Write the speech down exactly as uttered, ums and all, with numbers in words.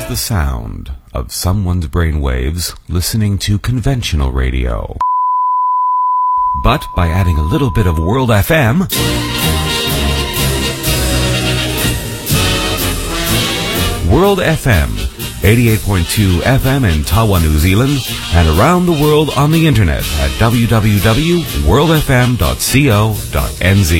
the sound of someone's brainwaves listening to conventional radio. But by adding a little bit of World F M, World F M, eighty-eight point two F M in Tawa, New Zealand, and around the world on the internet at w w w dot world f m dot co dot n z.